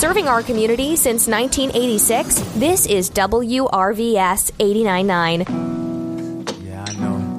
Serving our community since 1986, this is WRVS 89.9. Yeah, I know.